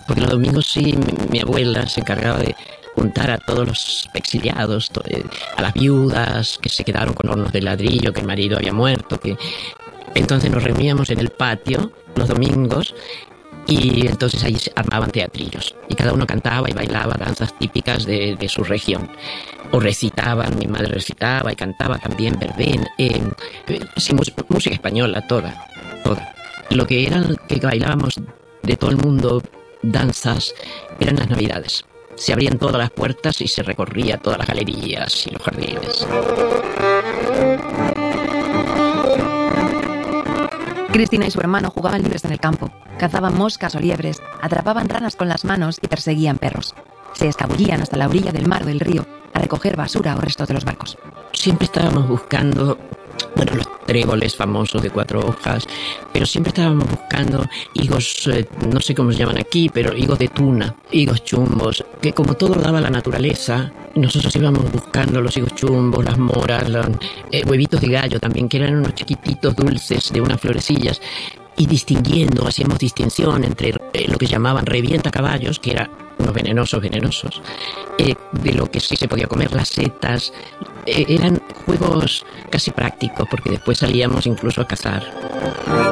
Porque los domingos sí, mi abuela se encargaba de juntar a todos los exiliados, a las viudas que se quedaron con hornos de ladrillo, que el marido había muerto, que entonces nos reuníamos en el patio los domingos y entonces ahí se armaban teatrillos y cada uno cantaba y bailaba danzas típicas de su región. O recitaban, mi madre recitaba y cantaba también verbena, sí, música española, toda. Lo que eran que bailábamos de todo el mundo, danzas, eran las Navidades. Se abrían todas las puertas y se recorría todas las galerías y los jardines. Cristina y su hermano jugaban libres en el campo, cazaban moscas o liebres, atrapaban ranas con las manos y perseguían perros. Se escabullían hasta la orilla del mar o del río a recoger basura o restos de los barcos. Siempre estábamos buscando, los tréboles famosos de 4 hojas, pero siempre estábamos buscando higos, no sé cómo se llaman aquí, pero higos de tuna, higos chumbos, que como todo lo daba la naturaleza, nosotros íbamos buscando los higos chumbos, las moras, los huevitos de gallo también, que eran unos chiquititos dulces de unas florecillas, y distinguiendo, hacíamos distinción entre lo que llamaban revienta caballos, que eran unos venenosos, de lo que sí se podía comer, las setas. Eran juegos casi prácticos, porque después salíamos incluso a cazar.